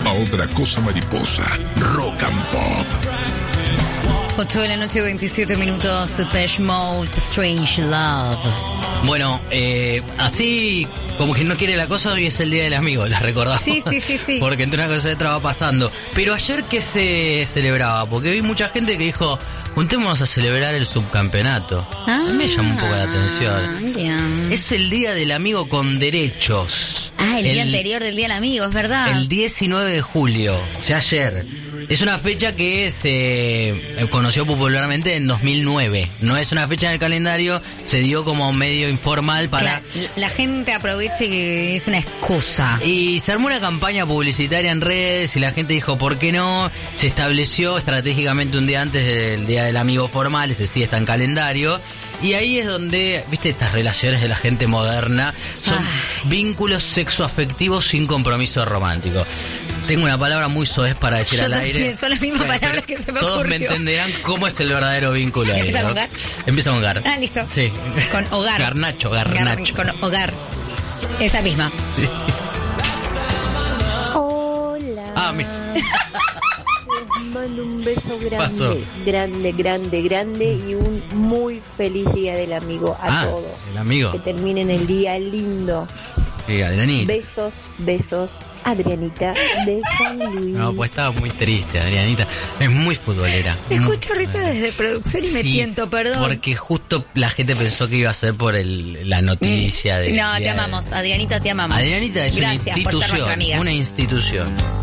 otra cosa mariposa. Rock and Pop. 8 de la noche, 27 minutos. Depeche Mode, Strange Love. Bueno, así como que no quiere la cosa, hoy es el Día del Amigo, ¿la recordamos? Sí. Porque entre una cosa y otra va pasando. Pero ayer, ¿qué se celebraba? Porque vi mucha gente que dijo, juntémonos a celebrar el subcampeonato. A mí me llamó un poco la atención. Bien. Es el Día del Amigo con derechos. El día anterior del Día del Amigo, es verdad. El 19 de julio, o sea, ayer. Es una fecha que se conoció popularmente en 2009. No es una fecha en el calendario, se dio como medio informal para... La gente aproveche que es una excusa. Y se armó una campaña publicitaria en redes y la gente dijo, ¿por qué no? Se estableció estratégicamente un día antes del Día del Amigo formal, ese sí está en calendario. Y ahí es donde, viste, estas relaciones de la gente moderna son vínculos sexoafectivos sin compromiso romántico. Tengo una palabra muy soez para decir al aire. Son las mismas palabras que se me todos ocurrió. me entenderán cómo es el verdadero vínculo ahí, ¿Empieza ¿no? con gar? Empieza con gar. Ah, listo. Sí. Con hogar. Garnacho. Con hogar. Esa misma. Sí. Hola. Mira. Les mando un beso Pasó. grande y un muy feliz Día del Amigo a todos. El amigo. Que terminen el día lindo. Sí, Adrianita. Besos, Adrianita de San Luis. No, pues estaba muy triste, Adrianita. Es muy futbolera. Escucho risas desde producción y me tiento, perdón. Porque justo la gente pensó que iba a ser por la noticia de... No, te amamos, Adrianita, te amamos. Adrianita es Gracias una por ser nuestra institución. amiga. Una institución.